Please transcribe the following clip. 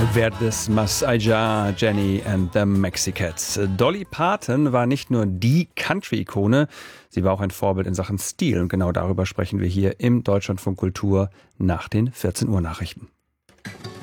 Verdes Mas Allá, Jenny and the Mexicats. Dolly Parton war nicht nur die Country-Ikone, sie war auch ein Vorbild in Sachen Stil. Und genau darüber sprechen wir hier im Deutschlandfunk Kultur nach den 14 Uhr Nachrichten.